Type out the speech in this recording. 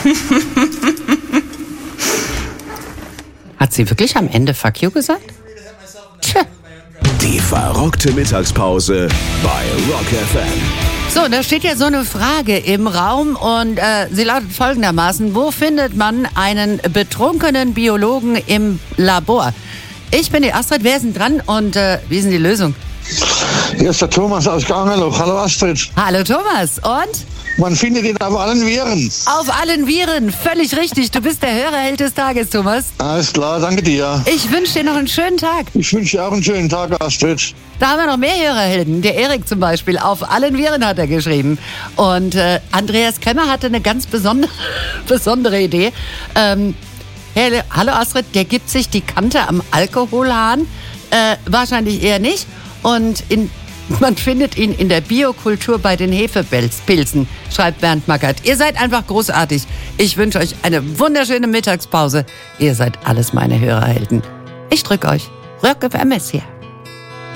Hat sie wirklich am Ende Fuck you gesagt? Tja. Die verrückte Mittagspause bei Rock FM. So, da steht ja so eine Frage im Raum und sie lautet folgendermaßen: Wo findet man einen betrunkenen Biologen im Labor? Ich bin die Astrid, wer ist denn dran und wie ist denn die Lösung? Hier ist der Thomas aus Gangerloch. Hallo Astrid. Hallo Thomas, und? Man findet ihn auf allen Viren. Auf allen Viren, völlig richtig. Du bist der Hörerheld des Tages, Thomas. Alles klar, danke dir. Ich wünsche dir noch einen schönen Tag. Ich wünsche dir auch einen schönen Tag, Astrid. Da haben wir noch mehr Hörerhelden. Der Erik zum Beispiel, auf allen Viren hat er geschrieben. Und Andreas Kremmer hatte eine ganz besondere Idee. Hallo Astrid, der gibt sich die Kante am Alkoholhahn. Wahrscheinlich eher nicht. Und man findet ihn in der Biokultur bei den Hefepilzen, schreibt Bernd Mackert. Ihr seid einfach großartig. Ich wünsche euch eine wunderschöne Mittagspause. Ihr seid alles meine Hörerhelden. Ich drücke euch. Rock FM ist hier.